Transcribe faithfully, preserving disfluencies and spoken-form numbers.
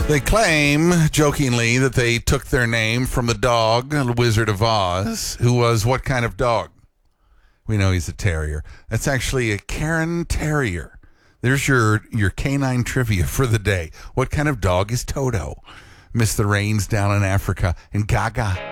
They claim, jokingly, that they took their name from the dog, the Wizard of Oz, who was what kind of dog? We know he's a terrier. That's actually a Cairn Terrier. There's your, your canine trivia for the day. What kind of dog is Toto? Miss the rains down in Africa. And Gaga